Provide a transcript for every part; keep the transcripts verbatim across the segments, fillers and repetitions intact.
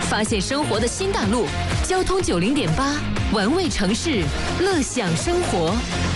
发现生活的新大陆。交通九零点八，玩味城市，乐享生活。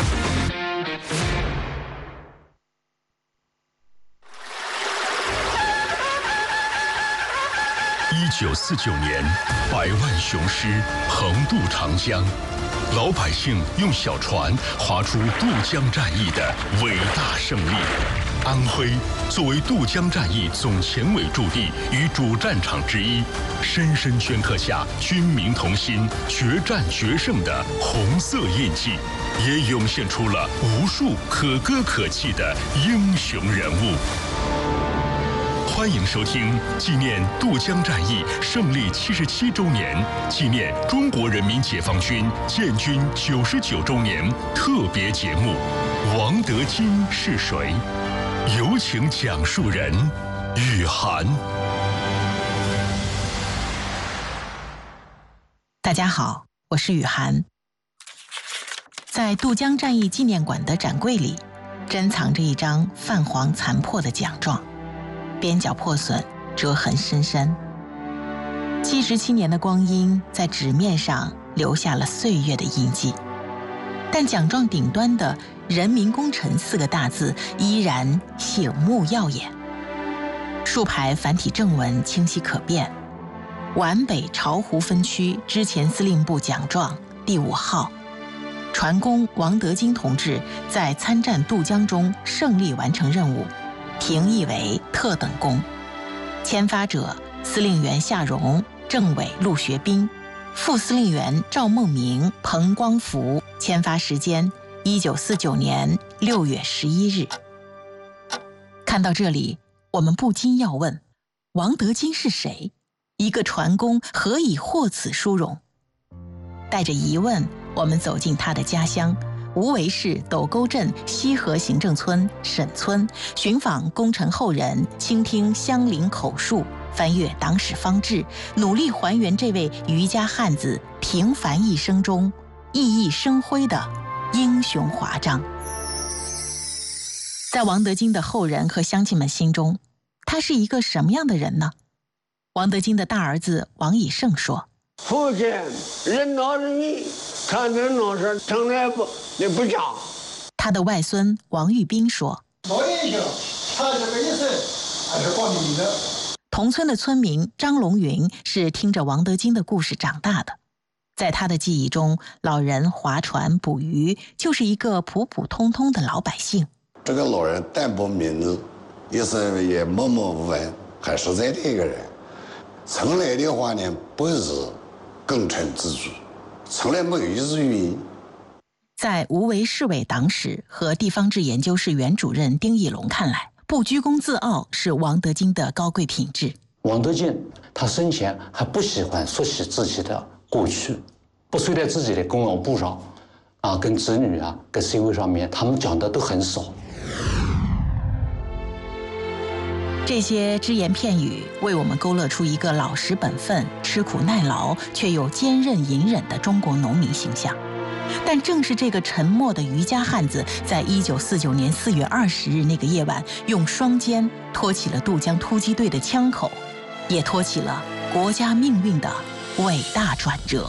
一九四九年，百万雄师横渡长江，老百姓用小船划出渡江战役的伟大胜利。安徽作为渡江战役总前委驻地与主战场之一，深深镌刻下军民同心、决战决胜的红色印记，也涌现出了无数可歌可泣的英雄人物。欢迎收听纪念渡江战役胜利七十七周年、纪念中国人民解放军建军九十九周年特别节目《王德金是谁》，有请讲述人雨涵。 大家好，我是雨涵。在渡江战役纪念馆的展柜里，珍藏着一张泛黄残破的奖状。边角破损，折痕深深。七十七年的光阴在纸面上留下了岁月的印记，但奖状顶端的“人民功臣”四个大字依然醒目耀眼。竖排繁体正文清晰可辨，皖北巢湖分区之前司令部奖状第五号，船工王德金同志在参战渡江中胜利完成任务，评议为特等功。签发者司令员夏荣、政委陆学斌，副司令员赵梦明、彭光福。签发时间一九四九年六月十一日。看到这里，我们不禁要问：王德金是谁？一个船工何以获此殊荣？带着疑问，我们走进他的家乡无为市斗沟镇西河行政村沈村，寻访功臣后人，倾听乡邻口述，翻阅党史方志，努力还原这位渔家汉子平凡一生中熠熠生辉的英雄华章。在王德金的后人和乡亲们心中，他是一个什么样的人呢？王德金的大儿子王以胜说： 父亲任劳任怨，他这种事从来不你不讲。 他的外孙王玉斌说： 老英雄，他这个一生还是光明的。 同村的村民张龙云是听着王德金的故事长大的，在他的记忆中，老人划船捕鱼就是一个普普通通的老百姓。 这个老人淡泊名利，也是也默默无闻，很实在的一个人。从来的话呢，不是功成之主，从来没有一日原因。 在无为市委党史和地方志研究室原主任丁义龙看来，不居功自傲是王德金的高贵品质。 王德金他生前还不喜欢说起自己的过去，不睡在自己的功劳簿上啊，跟子女啊，跟社会上面他们讲的都很少。 这些只言片语为我们勾勒出一个老实本分、吃苦耐劳却又坚韧隐忍的中国农民形象。但正是这个沉默的渔家汉子，在一九四九年四月二十日那个夜晚，用双肩托起了渡江突击队的枪口，也托起了国家命运的伟大转折。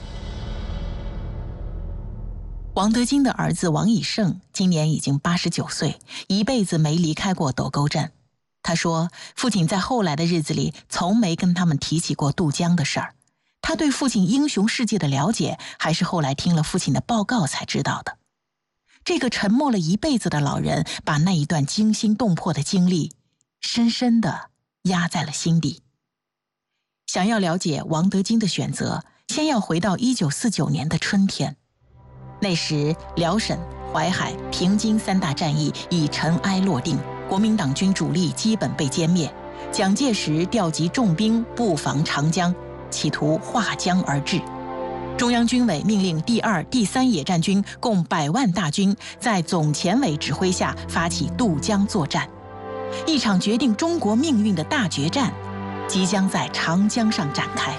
王德金的儿子王以胜今年已经八十九岁，一辈子没离开过斗沟镇。他说，父亲在后来的日子里从没跟他们提起过渡江的事儿。他对父亲英雄事迹的了解，还是后来听了父亲的报告才知道的。这个沉默了一辈子的老人，把那一段惊心动魄的经历，深深地压在了心底。想要了解王德金的选择，先要回到一九四九年的春天。那时，辽沈、淮海、平津三大战役已尘埃落定，国民党军主力基本被歼灭。蒋介石调集重兵布防长江，企图划江而治。中央军委命令第二、第三野战军共百万大军，在总前委指挥下发起渡江作战。一场决定中国命运的大决战，即将在长江上展开。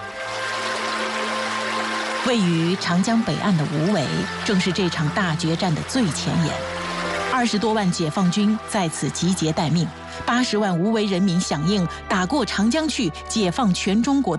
位于长江北岸的无为，正是这场大决战的最前沿。二十多万解放军在此集结待命，八十万无为人民响应，打过长江去，解放全中国的